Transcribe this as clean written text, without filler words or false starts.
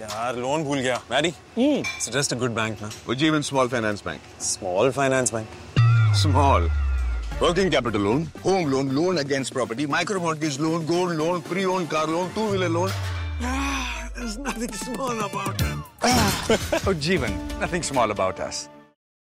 यार लोन भूल गया Mary suggest a good bank ना Ujjivan Small Finance Bank. small finance bank Small. Working capital loan, home loan, loan against property, micro mortgage loan, gold loan, pre-owned car loan, two-wheeler loan. there's nothing small about it Ujjivan, nothing small about us.